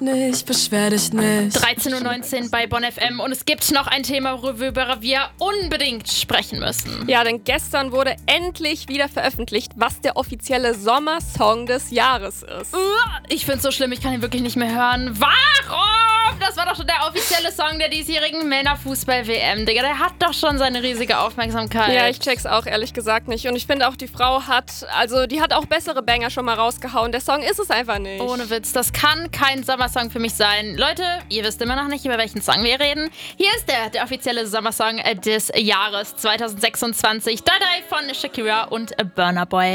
nicht, beschwer dich nicht. 13:19 Uhr bei Bonn FM und es gibt noch ein Thema, worüber wir unbedingt sprechen müssen. Ja, denn gestern wurde endlich wieder veröffentlicht, was der offizielle Sommersong des Jahres ist. Ich find's so schlimm, ich kann ihn wirklich nicht mehr hören. Warum? Das war doch schon der offizielle Song der diesjährigen Männerfußball-WM, Digga. Der hat doch schon seine riesige Aufmerksamkeit. Ja, ich check's auch ehrlich gesagt nicht. Und ich finde auch, die Frau hat auch bessere Banger schon mal rausgehauen. Der Song ist es einfach nicht. Ohne Witz, das kann kein Sommersong für mich sein. Leute, ihr wisst immer noch nicht, über welchen Song wir reden. Hier ist der offizielle Sommersong des Jahres 2026. Dadai von Shakira und Burna Boy.